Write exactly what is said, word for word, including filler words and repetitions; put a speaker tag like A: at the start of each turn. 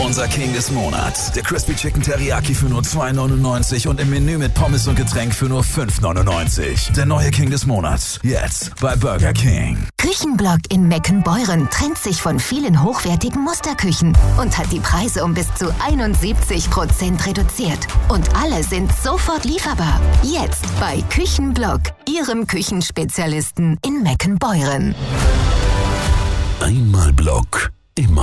A: Unser King des Monats. Der Crispy Chicken Teriyaki für nur zwei neunundneunzig und im Menü mit Pommes und Getränk für nur fünf neunundneunzig. Der neue King des Monats. Jetzt bei Burger King.
B: Küchenblock in Meckenbeuren trennt sich von vielen hochwertigen Musterküchen und hat die Preise um bis zu einundsiebzig Prozent reduziert. Und alle sind sofort lieferbar. Jetzt bei Küchenblock, Ihrem Küchenspezialisten in Meckenbeuren.
A: Einmal Block, immer